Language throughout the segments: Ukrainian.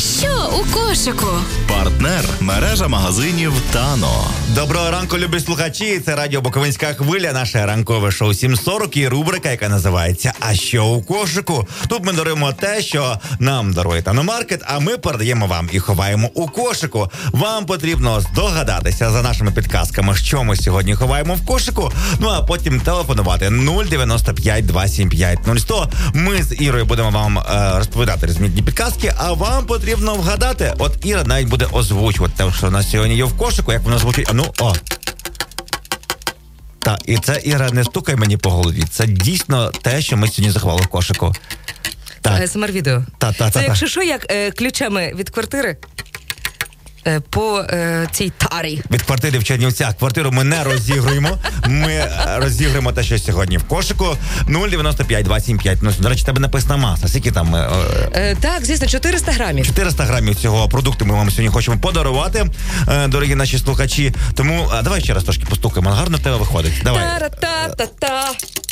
що у кошику? Партнер – мережа магазинів «Тано». Доброго ранку, любі слухачі. Це радіо Буковинська хвиля, наше ранкове шоу 7.40 і рубрика, яка називається «А що у кошику?». Тут ми даруємо те, що нам дарує Таномаркет, а ми передаємо вам і ховаємо у кошику. Вам потрібно здогадатися за нашими підказками, що ми сьогодні ховаємо в кошику, ну а потім телефонувати 095 275 0100. Ми з Ірою будемо вам розповідати різні підказки, а вам потрібно вгадати. От Іра навіть буде озвучувати те, що у нас сьогодні є в кошику, як воно звучить. А ну, о. Так, і це, Іра, не стукай мені по голові. Це дійсно те, що ми сьогодні заховали в кошику. Так. АСМР-відео. Це, якщо що, як ключами від квартири по цій тарі. Від квартири в Чернівцях. Квартиру ми не розігруємо. Ми розігруємо те, що сьогодні в кошику. 095 275. Ну, до речі, тебе написана маса. Скільки там? Так, звісно, 400 грамів. 400 грамів цього продукту ми вам сьогодні хочемо подарувати, дорогі наші слухачі. Тому давай ще раз трошки постукаємо. Гарно в тебе виходить. Давай. Та-ра-та-та-та.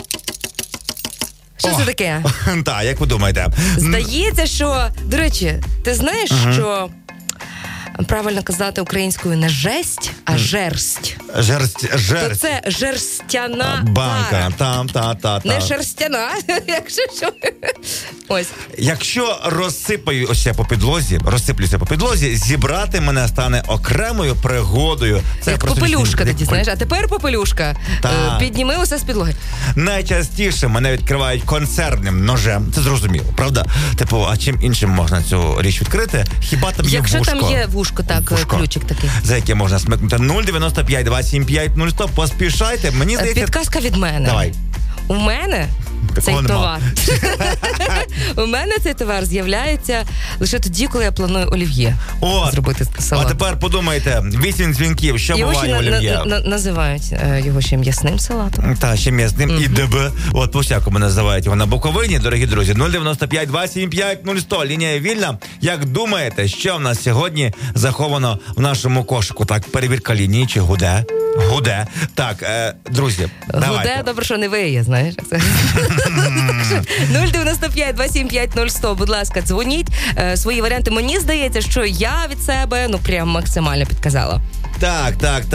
Що це таке? Так, як ви думаєте? Здається, що... До речі, ти знаєш, що... Правильно казати українською не жесть, а жерсть. Жерсть. То це жерстяна банка. Та. Не шерстяна, якщо що. Ось. Якщо розсиплюся по підлозі, зібрати мене стане окремою пригодою. Це як попелюшка тоді, знаєш. А тепер попелюшка. Підніми усе з підлоги. Найчастіше мене відкривають консервним ножем. Це зрозуміло, правда? Типу, а чим іншим можна цю річ відкрити? Хіба там є вушко? Якщо там є вушко, ключик такий. За яке можна смикнути. 095 275 0100. Поспішайте. Мені здається... Підказка від мене. Давай. У мене цей товар. У мене цей товар з'являється лише тоді, коли я планую олів'є зробити салат. А тепер подумайте, 8 дзвінків, що буває олів'є? Називають його ще м'ясним салатом. Так, ще м'ясним і ДБ. От по-всякому називають його на Буковині, дорогі друзі. 095 275 0100. Лінія вільна. Як думаєте, що в нас сьогодні заховано в нашому кошику? Так, перевірка лінії чи гуде? Гуде. Так, друзі, давайте. Гуде, добре, що не виє, знаєш. 095 275 0100, будь ласка, дзвоніть. Свої варіанти. Мені здається, що я від себе, прям максимально підказала. Так.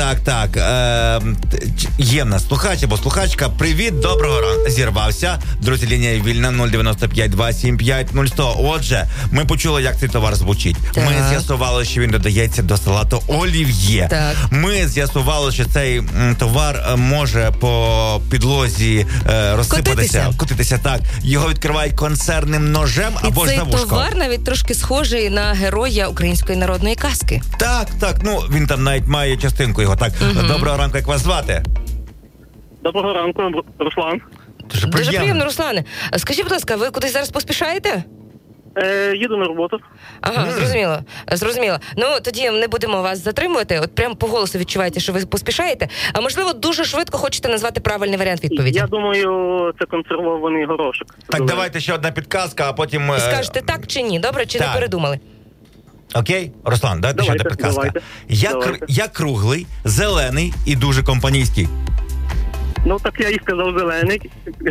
Є в нас слухач або слухачка. Привіт, доброго ранку. Зірвався. Друзі, лінія вільна 095 275 0100. Отже, ми почули, як цей товар звучить. Так. Ми з'ясували, що він додається до салату олів'є. Так. Ми з'ясували, що цей товар може по підлозі котитися. Так. Його відкривають консервним ножем або ж за вушко. І цей товар навіть трошки схожий на героя української народної казки. Так. Він там навіть має частинку його. Так. Доброго ранку, як вас звати? Доброго ранку, Руслан. Дуже приємно, Руслане. Скажіть, будь ласка, ви кудись зараз поспішаєте? Їду на роботу. Ага, зрозуміло. Ну, тоді не будемо вас затримувати. От прямо по голосу відчуваєте, що ви поспішаєте. А можливо, дуже швидко хочете назвати правильний варіант відповіді? Я думаю, це консервований горошок. Так, давайте ще одна підказка, а потім... І скажете так чи ні, добре? Чи не передумали? Окей? Руслан, давайте ще одна підказка. Я круглий, зелений і дуже компанійський. Ну, так я і сказав зелений.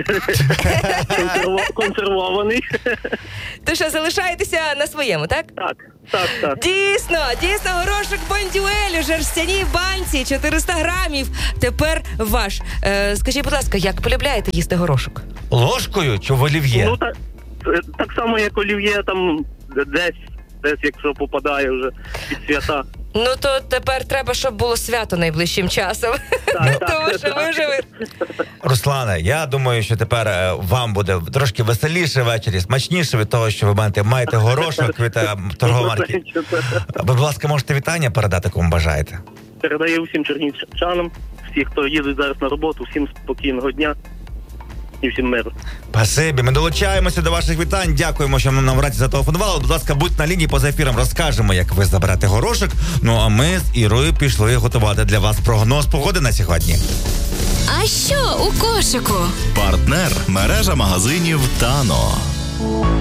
Консервований. То що, залишаєтеся на своєму, так? Так. Дійсно, горошок бондюель у жерстяній банці, 400 грамів. Тепер ваш. Скажіть, будь ласка, як полюбляєте їсти горошок? Ложкою чи в олів'є? Ну, так само, як олів'є, там десь, якщо попадає вже під свята. Ну, то тепер треба, щоб було свято найближчим часом. Тому що ви вже... Руслане, я думаю, що тепер вам буде трошки веселіше ввечері, смачніше від того, що ви маєте горошок від торгової марки. Будь ласка, можете вітання передати, кому бажаєте? Передаю всім чернівчанам, всі, хто їздить зараз на роботу, всім спокійного дня. І всім миру. Спасибі. Ми долучаємося до ваших вітань. Дякуємо, що нам вранці зателефонували. Будь ласка, будьте на лінії, поза ефіром розкажемо, як ви заберете горошок. Ну, а ми з Ірою пішли готувати для вас прогноз погоди на сьогодні. А що у кошику? Партнер – мережа магазинів «Тано».